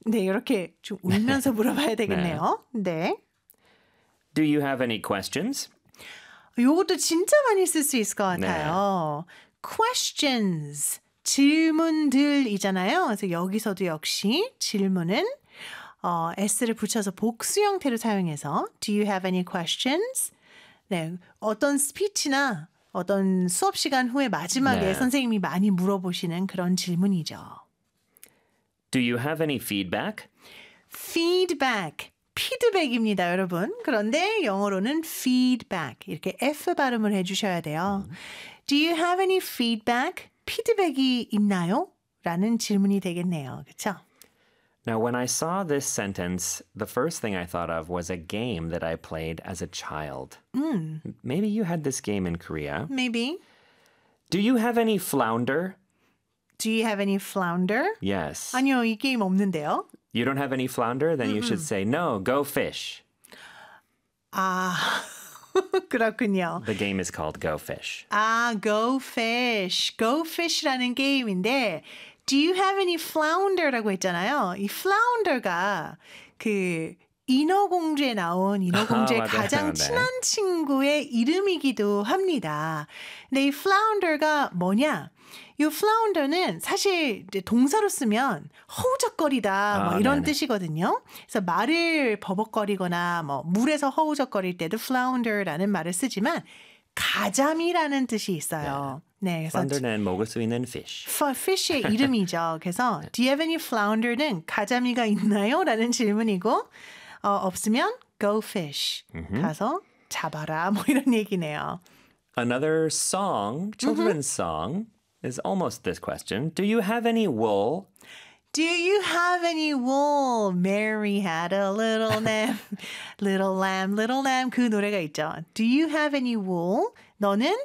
네, 이렇게 좀 울면서 물어봐야 되겠네요. 네. Do you have any questions? 요것도 진짜 많이 쓸 수 있을 것 같아요. questions, 질문들이잖아요. 그래서 여기서도 역시 질문은 s를 붙여서 복수 형태로 사용해서 Do you have any questions? 네, 어떤 스피치나 어떤 수업 시간 후에 마지막에 선생님이 많이 물어보시는 그런 질문이죠. Do you have any feedback? feedback, 피드백입니다, 여러분. 그런데 영어로는 feedback, 이렇게 F 발음을 해주셔야 돼요. Do you have any feedback? 피드백이 있나요? 라는 질문이 되겠네요. 그렇죠? Now, when I saw this sentence, the first thing I thought of was a game that I played as a child. Maybe you had this game in Korea. Maybe. Do you have any flounder? Do you have any flounder? Yes. 아니요, 이 게임 없는데요. You don't have any flounder? Then you should say, no, go fish. 아, 그렇군요. The game is called Go Fish. 아, Go Fish. Go Fish라는 게임인데 Do you have any flounder라고 했잖아요. 이 flounder가 그 인어공주에 나온 인어공주의 가장 친한 친구의 이름이기도 합니다. 근데 이 flounder가 뭐냐? 이 flounder는 사실 이제 동사로 쓰면 허우적거리다 뭐 이런 뜻이거든요. 그래서 말을 버벅거리거나 뭐 물에서 허우적거릴 때도 flounder라는 말을 쓰지만 가자미라는 뜻이 있어요. 네, 그래서 flounder는 먹을 수 있는 fish. fish의 이름이죠. 그래서 Do you have any flounder는 가자미가 있나요? 라는 질문이고 없으면 go fish. 가서 잡아라 뭐 이런 얘기네요. Another song, children's song, is almost this question. Do you have any wool? Do you have any wool? Mary had a little lamb, little lamb, little lamb. 그 노래가 있죠. Do you have any wool? 너는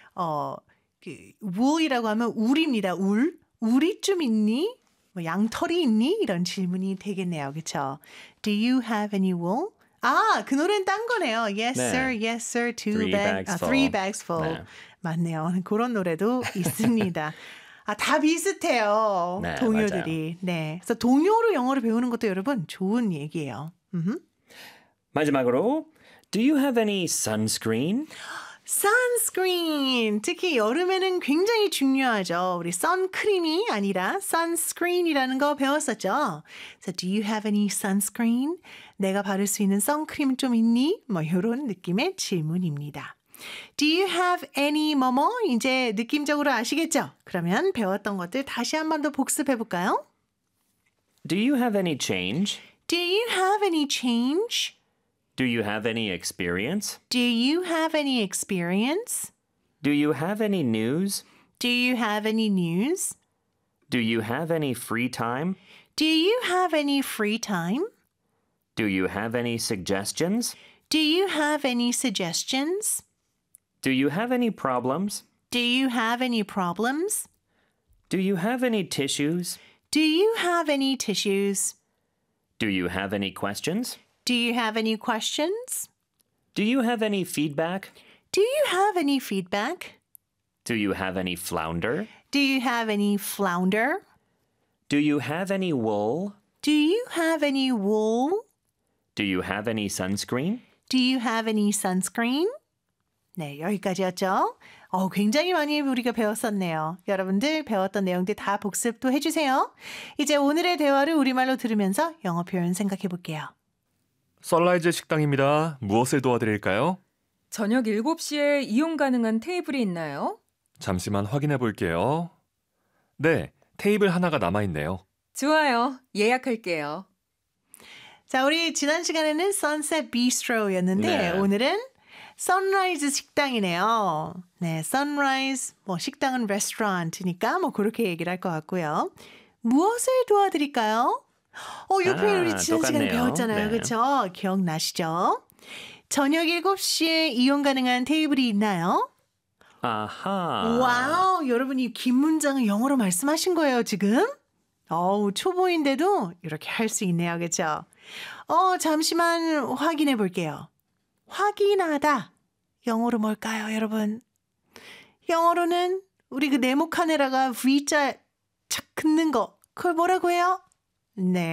wool이라고 하면 울입니다. 울. 울이 좀 있니? 뭐 양털이 있니? 이런 질문이 되겠네요. 그렇죠? Do you have any wool? 아, 그 노래는 딴 거네요. Yes, sir. Yes, sir. Three bags full. 네. 맞네요. 그런 노래도 있습니다. 아, 다 비슷해요. 네, 동요들이. 네. 그래서 동요로 영어를 배우는 것도 여러분 좋은 얘기예요. 마지막으로, do you have any sunscreen? sunscreen. 특히 여름에는 굉장히 중요하죠. 우리 선크림이 아니라 sunscreen이라는 거 배웠었죠. So do you have any sunscreen? 내가 바를 수 있는 선크림 좀 있니? 뭐 이런 느낌의 질문입니다. Do you have any 뭐뭐? 이제 느낌적으로 아시겠죠? 그러면 배웠던 것들 다시 한 번 더 복습해 볼까요? Do you have any change? Do you have any change? Do you have any experience? Do you have any experience? Do you have any news? Do you have any news? Do you have any free time? Do you have any free time? Do you have any suggestions? Do you have any suggestions? Do you have any problems? Do you have any problems? Do you have any tissues? Do you have any tissues? Do you have any questions? Do you have any questions? Do you have any feedback? Do you have any feedback? Do you have any flounder? Do you have any flounder? Do you have any wool? Do you have any wool? Do you have any sunscreen? Do you have any sunscreen? 네, 여기까지였죠. 굉장히 많이 우리가 배웠었네요. 여러분들 배웠던 내용들 다 복습도 해주세요. 이제 오늘의 대화를 우리말로 들으면서 영어 표현 생각해 볼게요. 선라이즈 식당입니다. 무엇을 도와드릴까요? 저녁 7시에 이용 가능한 테이블이 있나요? 잠시만 확인해 볼게요. 네, 테이블 하나가 남아있네요. 좋아요. 예약할게요. 자, 우리 지난 시간에는 Sunset Bistro였는데 오늘은 Sunrise 식당이네요. 네, Sunrise, 뭐 식당은 restaurant니까 뭐 그렇게 얘기를 할 것 같고요. 무엇을 도와드릴까요? 이 표현 우리 지난 시간에 배웠잖아요. 그렇죠? 기억나시죠? 저녁 7시에 이용 가능한 테이블이 있나요? 아하. 와우, 여러분이 긴 문장을 영어로 말씀하신 거예요, 지금? 초보인데도 이렇게 할 수 있네요. 그렇죠? 잠시만 확인해 볼게요. 확인하다. 영어로 뭘까요, 여러분? 영어로는 우리 그 네모 카메라가 V자 착 긋는 거. 그걸 뭐라고 해요? 네.